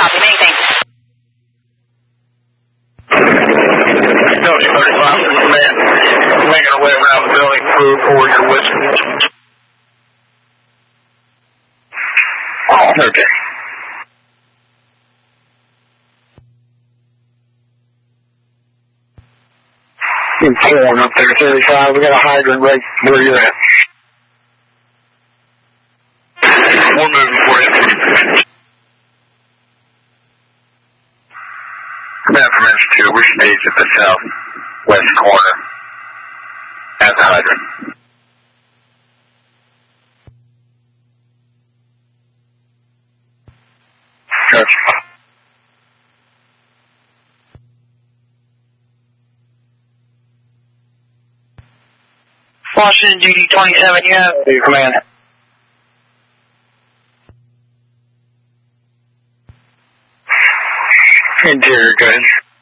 Copy, anything. Delta 35, man, making our way around the building for your whiskey. Okay. In 4 up there, 35, we got a hydrant right where you're at. We're moving for you. Command from Institute, we staged at the southwest corner at the hydrant. Gotcha. Washington Duty 27, you have Your command. Interior, good.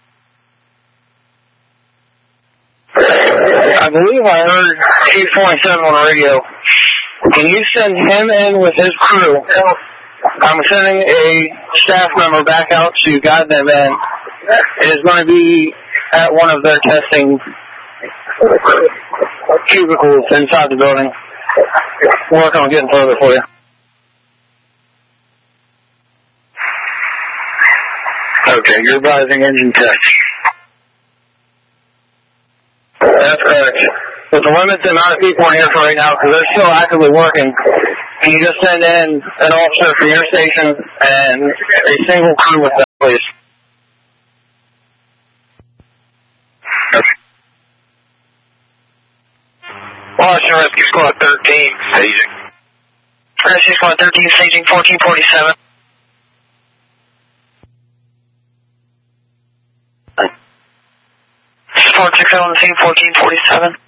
I believe I heard Chief 27 on the radio. Can you send him in with his crew? I'm sending a staff member back out to guide them in. It is going to be at one of their testing cubicles inside the building. Working on getting further for you. Okay, you're advising engine tech. That's correct. With the limited amount of people in here for right now, because they're still actively working, can you just send in an officer from your station and a single crew with that, please? Okay. Washington Rescue Squad 13, staging. Rescue Squad 13, staging 1447. Support 6 on the scene, 1447.